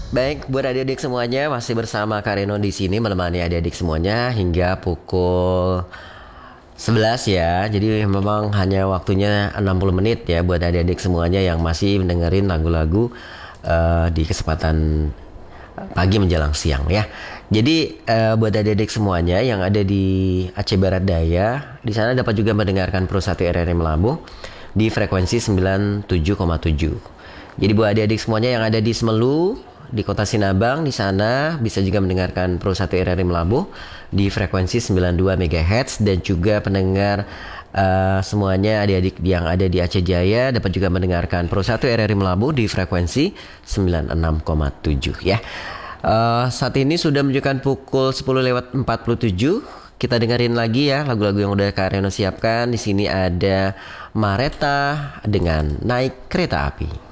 Baik, buat adik-adik semuanya masih bersama Kak Reno di sini menemani adik-adik semuanya hingga pukul 11 ya. Jadi memang hanya waktunya 60 menit ya buat adik-adik semuanya yang masih mendengerin lagu-lagu di kesempatan pagi menjelang siang ya. Jadi buat adik-adik semuanya yang ada di Aceh Barat Daya, di sana dapat juga mendengarkan Pro 1 RRI Melabuh di frekuensi 97,7. Jadi buat adik-adik semuanya yang ada di Semelu, di Kota Sinabang, di sana bisa juga mendengarkan Pro 1 RRI Melabuh di frekuensi 92 MHz, dan juga pendengar semuanya adik-adik yang ada di Aceh Jaya dapat juga mendengarkan Pro 1 RRI Melabuh di frekuensi 96,7 ya. Saat ini sudah menunjukkan pukul 10:47. Kita dengerin lagi ya lagu-lagu yang udah Kak Reno siapkan. Di sini ada Mareta dengan Naik Kereta Api.